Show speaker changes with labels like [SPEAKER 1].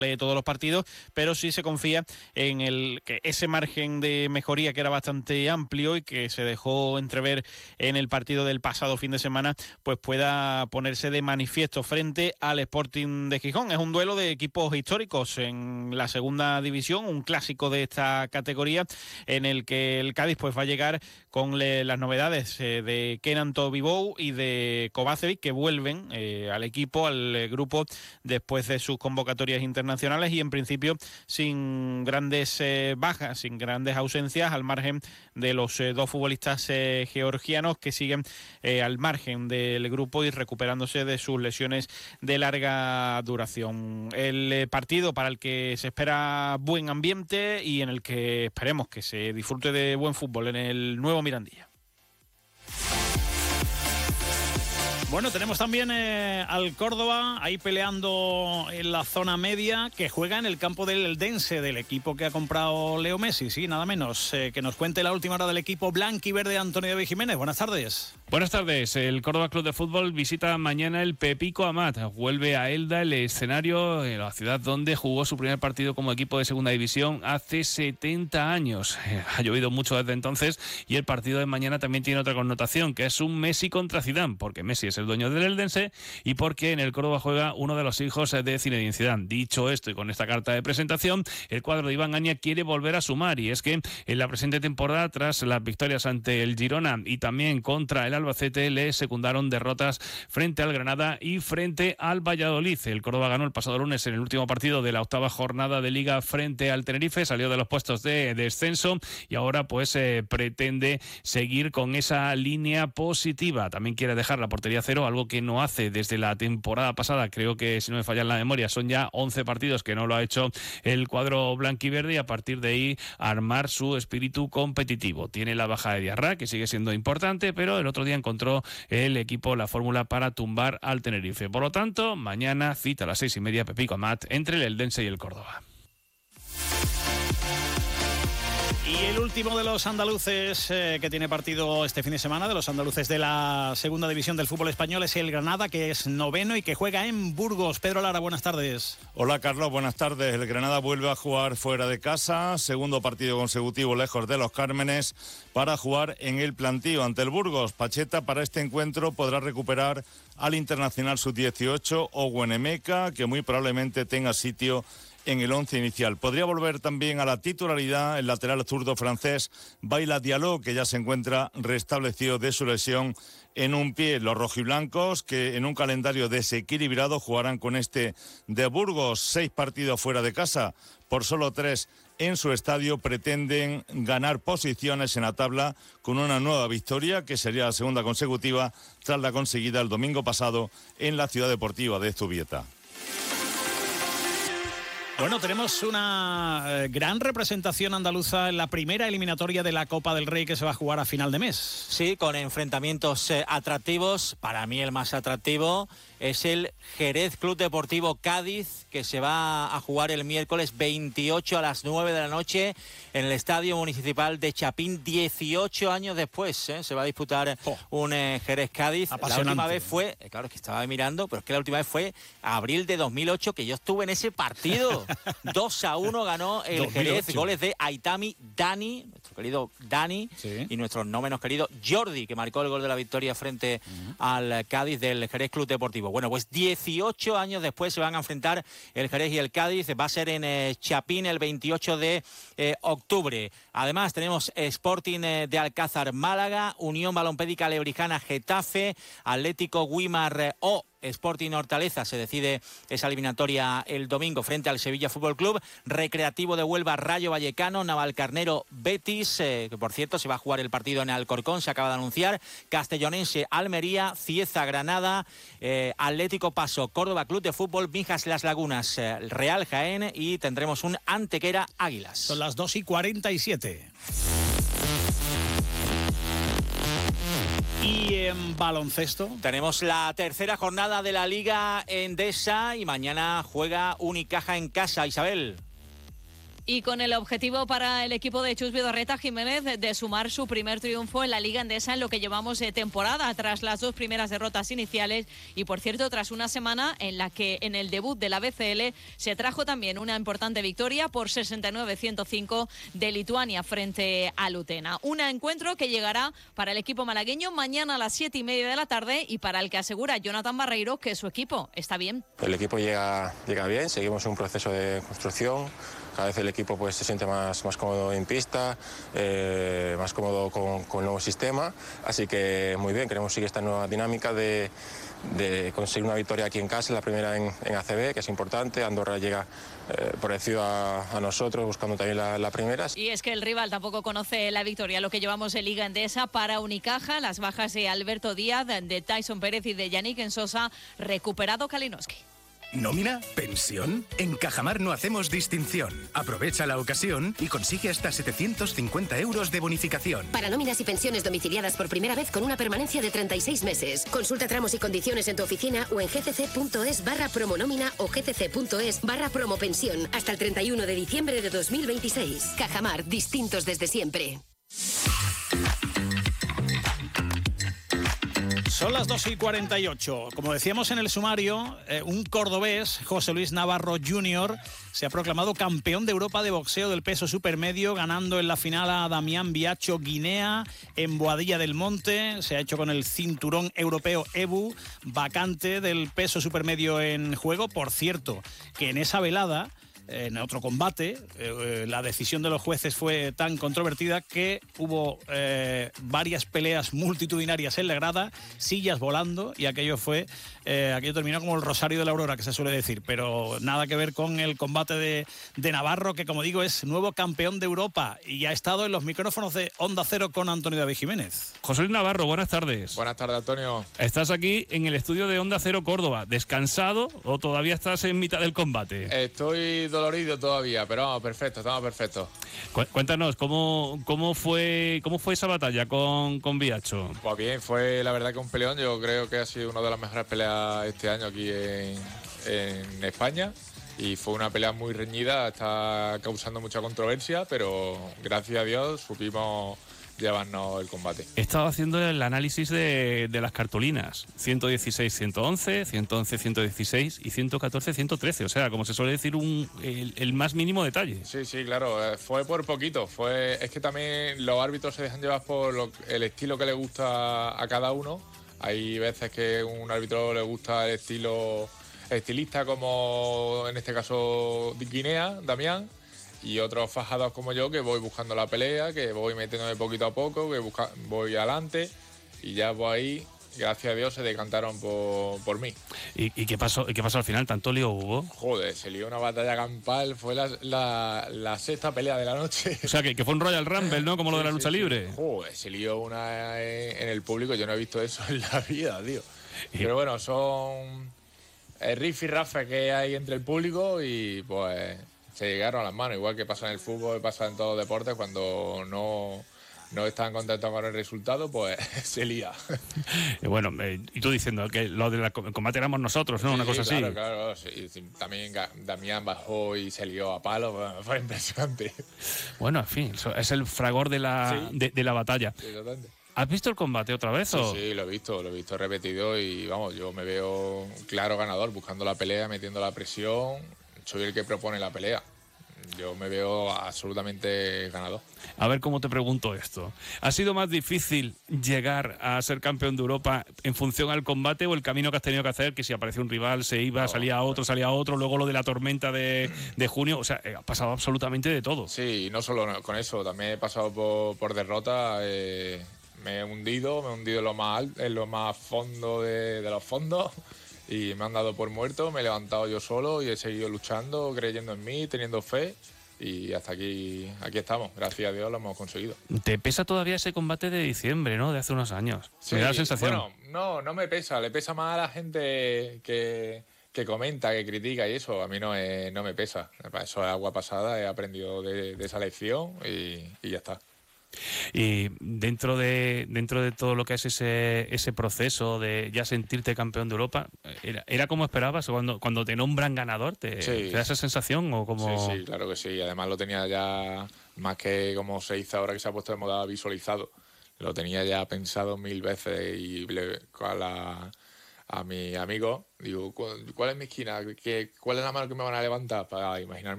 [SPEAKER 1] todos los partidos, pero sí se confía en que ese margen de mejoría que era bastante amplio y que se dejó entrever en el partido del pasado fin de semana, pues pueda ponerse de manifiesto frente al Sporting de Gijón. Es un duelo de equipos históricos en la segunda división, un clásico de esta categoría, en el que el Cádiz pues va a llegar con las novedades de Kenan Tobibou y de Kovacevic, que vuelven al equipo, al grupo, después de sus convocatorias internacionales, y en principio sin grandes bajas, sin grandes ausencias, al margen de los dos futbolistas georgianos que siguen al margen del grupo y recuperándose de sus lesiones de larga duración. El partido para el que se espera buen ambiente y en el que esperemos que se disfrute de buen fútbol en el nuevo Mirandilla.
[SPEAKER 2] Bueno, tenemos también al Córdoba ahí peleando en la zona media, que juega en el campo del Eldense, del equipo que ha comprado Leo Messi, sí, nada menos. Que nos cuente la última hora del equipo blanquiverde, Antonio David Jiménez. Buenas tardes.
[SPEAKER 3] Buenas tardes. El Córdoba Club de Fútbol visita mañana el Pepico Amat. Vuelve a Elda, el escenario en la ciudad donde jugó su primer partido como equipo de segunda división hace 70 años. Ha llovido mucho desde entonces y el partido de mañana también tiene otra connotación, que es un Messi contra Zidane, porque Messi es el dueño del Eldense y porque en el Córdoba juega uno de los hijos de Zinedine Zidane. Dicho esto y con esta carta de presentación, el cuadro de Iván Aña quiere volver a sumar, y es que en la presente temporada, tras las victorias ante el Girona y también contra el Albacete, le secundaron derrotas frente al Granada y frente al Valladolid. El Córdoba ganó el pasado lunes en el último partido de la octava jornada de Liga frente al Tenerife, salió de los puestos de descenso y ahora pues pretende seguir con esa línea positiva. También quiere dejar la portería cero, algo que no hace desde la temporada pasada. Creo que, si no me falla la memoria, son ya 11 partidos que no lo ha hecho el cuadro blanquiverde, y a partir de ahí armar su espíritu competitivo. Tiene la baja de Diarra, que sigue siendo importante, pero el otro día encontró el equipo la fórmula para tumbar al Tenerife. Por lo tanto, mañana cita a las 6:30 Pepico Amat entre el Eldense y el Córdoba.
[SPEAKER 2] Y el último de los andaluces que tiene partido este fin de semana, de los andaluces de la segunda división del fútbol español, es el Granada, que es noveno y que juega en Burgos. Pedro Lara, buenas tardes.
[SPEAKER 4] Hola Carlos, buenas tardes. El Granada vuelve a jugar fuera de casa, segundo partido consecutivo lejos de los Cármenes, para jugar en el plantío ante el Burgos. Pacheta para este encuentro podrá recuperar al internacional sub-18 Owen Emeka, que muy probablemente tenga sitio en el 11 inicial. Podría volver también a la titularidad el lateral zurdo francés Baila Diallo, que ya se encuentra restablecido de su lesión en un pie. Los rojiblancos, que en un calendario desequilibrado jugarán con este de Burgos. 6 partidos fuera de casa, por solo 3 en su estadio, pretenden ganar posiciones en la tabla con una nueva victoria, que sería la segunda consecutiva tras la conseguida el domingo pasado en la ciudad deportiva de Zubieta.
[SPEAKER 2] Bueno, tenemos una gran representación andaluza en la primera eliminatoria de la Copa del Rey, que se va a jugar a final de mes.
[SPEAKER 5] Sí, con enfrentamientos atractivos. Para mí el más atractivo es el Jerez Club Deportivo Cádiz, que se va a jugar el miércoles 28 a las 9 de la noche en el Estadio Municipal de Chapín. 18 años después se va a disputar un Jerez-Cádiz. La última vez fue, claro, es que estaba mirando, pero es que la última vez fue abril de 2008, que yo estuve en ese partido. 2-1 ganó el 2008. Jerez, goles de Aitami, Dani, nuestro querido Dani, sí, y nuestro no menos querido Jordi, que marcó el gol de la victoria frente al Cádiz del Jerez Club Deportivo. Bueno, pues 18 años después se van a enfrentar el Jerez y el Cádiz. Va a ser en Chapín el 28 de octubre. Además tenemos Sporting de Alcázar Málaga, Unión Balompédica Lebrijana Getafe, Atlético Güímar o Sporting Hortaleza. Se decide esa eliminatoria el domingo frente al Sevilla Fútbol Club. Recreativo de Huelva Rayo Vallecano, Navalcarnero Betis, que por cierto se va a jugar el partido en Alcorcón, se acaba de anunciar. Castellonense Almería, Cieza Granada, Atlético Paso Córdoba Club de Fútbol, Mijas Las Lagunas Real Jaén, y tendremos un Antequera Águilas.
[SPEAKER 2] Son las 2:47. Y en baloncesto
[SPEAKER 5] tenemos la tercera jornada de la Liga Endesa y mañana juega Unicaja en casa. Isabel.
[SPEAKER 6] Y con el objetivo para el equipo de Chus Vidorreta Jiménez de sumar su primer triunfo en la Liga Endesa en lo que llevamos de temporada, tras las 2 primeras derrotas iniciales y, por cierto, tras una semana en la que en el debut de la BCL se trajo también una importante victoria por 69-105 de Lituania frente a Lutena. Un encuentro que llegará para el equipo malagueño mañana a las 7:30 de la tarde y para el que asegura Jonathan Barreiro que su equipo está bien.
[SPEAKER 7] El equipo llega bien, seguimos un proceso de construcción. Cada vez el equipo pues se siente más cómodo en pista, más cómodo con el nuevo sistema. Así que muy bien, queremos seguir esta nueva dinámica de conseguir una victoria aquí en casa, la primera en ACB, que es importante. Andorra llega parecido a nosotros, buscando también la primera.
[SPEAKER 6] Y es que el rival tampoco conoce la victoria, lo que llevamos en Liga Endesa. Para Unicaja, las bajas de Alberto Díaz, de Tyson Pérez y de Yannick Ensosa, recuperado Kalinowski.
[SPEAKER 8] ¿Nómina? ¿Pensión? En Cajamar no hacemos distinción. Aprovecha la ocasión y consigue hasta 750 euros de bonificación.
[SPEAKER 9] Para nóminas y pensiones domiciliadas por primera vez con una permanencia de 36 meses. Consulta tramos y condiciones en tu oficina o en gcc.es/promonómina o gcc.es/promopensión hasta el 31 de diciembre de 2026. Cajamar, distintos desde siempre.
[SPEAKER 2] Son las 2:48. Como decíamos en el sumario, un cordobés, José Luis Navarro Jr., se ha proclamado campeón de Europa de boxeo del peso supermedio, ganando en la final a Damián Biacho Guinea en Boadilla del Monte. Se ha hecho con el cinturón europeo EBU, vacante del peso supermedio en juego. Por cierto, que en esa velada, en otro combate, la decisión de los jueces fue tan controvertida que hubo varias peleas multitudinarias en la grada, sillas volando, y aquello terminó como el Rosario de la Aurora, que se suele decir, pero nada que ver con el combate de Navarro, que, como digo, es nuevo campeón de Europa y ha estado en los micrófonos de Onda Cero con Antonio David Jiménez.
[SPEAKER 3] José Luis Navarro, buenas tardes.
[SPEAKER 10] Buenas tardes, Antonio.
[SPEAKER 3] ¿Estás aquí en el estudio de Onda Cero Córdoba, descansado o todavía estás en mitad del combate?
[SPEAKER 10] Estoy dolorido todavía, pero vamos, perfecto, estamos perfectos.
[SPEAKER 3] Cuéntanos, ¿cómo fue esa batalla con Biacho?
[SPEAKER 10] Pues bien, fue la verdad que un peleón. Yo creo que ha sido una de las mejores peleas este año aquí en España, y fue una pelea muy reñida, está causando mucha controversia, pero gracias a Dios supimos llevarnos el combate.
[SPEAKER 3] He estado haciendo el análisis de las cartulinas: 116-111, 111-116 y 114-113, o sea, como se suele decir, el más mínimo detalle.
[SPEAKER 10] Sí, claro, fue por poquito. Es que también los árbitros se dejan llevar por el estilo que le gusta a cada uno. Hay veces que a un árbitro le gusta el estilo estilista, como en este caso Guinea, Damián, y otros fajados como yo, que voy buscando la pelea, que voy metiéndome poquito a poco, que voy adelante, y ya pues ahí, gracias a Dios, se decantaron por mí.
[SPEAKER 3] ¿Y qué pasó al final? ¿Tanto lío hubo?
[SPEAKER 10] Joder, se lió una batalla campal, fue la sexta pelea de la noche.
[SPEAKER 3] O sea, que fue un Royal Rumble, ¿no? Como lo de la lucha libre.
[SPEAKER 10] Joder, se lió una en el público, yo no he visto eso en la vida, tío. Pero bueno, son riff y rafa que hay entre el público, y pues se llegaron a las manos, igual que pasa en el fútbol, pasa en todos los deportes. Cuando no están contentos con el resultado, pues se lía.
[SPEAKER 3] Bueno, y tú diciendo que lo del combate éramos nosotros, ¿no?
[SPEAKER 10] Sí,
[SPEAKER 3] una cosa así.
[SPEAKER 10] Claro. Sí. También Damián bajó y se lió a palo, fue impresionante.
[SPEAKER 3] Bueno, en fin, es el fragor de la batalla.
[SPEAKER 10] Sí, totalmente.
[SPEAKER 3] ¿Has visto el combate otra vez?
[SPEAKER 10] Sí, lo he visto repetido, y vamos, yo me veo claro ganador, buscando la pelea, metiendo la presión. Soy el que propone la pelea. Yo me veo absolutamente ganador.
[SPEAKER 3] A ver cómo te pregunto esto. ¿Ha sido más difícil llegar a ser campeón de Europa en función al combate, o el camino que has tenido que hacer, que si apareció un rival se iba, salía otro, luego lo de la tormenta de junio? O sea, ha pasado absolutamente de todo.
[SPEAKER 10] Sí, y no solo con eso, también he pasado por derrota. Me he hundido en lo más alto, en lo más fondo de los fondos, y me han dado por muerto. Me he levantado yo solo y he seguido luchando, creyendo en mí, teniendo fe, y hasta aquí estamos. Gracias a Dios lo hemos conseguido.
[SPEAKER 3] ¿Te pesa todavía ese combate de diciembre, no? De hace unos años.
[SPEAKER 10] Sí,
[SPEAKER 3] me da la sensación.
[SPEAKER 10] Bueno, no me pesa. Le pesa más a la gente que comenta, que critica, y eso a mí no me pesa. Eso es agua pasada, he aprendido de esa lección, y ya está.
[SPEAKER 3] Y dentro de todo lo que es ese proceso de ya sentirte campeón de Europa, ¿era como esperabas? Cuando te nombran ganador, ¿te da esa sensación? ¿O como...
[SPEAKER 10] Sí, claro que sí. Además lo tenía ya, más que como se dice ahora que se ha puesto de moda, visualizado. Lo tenía ya pensado 1000 veces y a mi amigo digo, ¿cuál es mi esquina? ¿Cuál es la mano que me van a levantar? Para imaginarme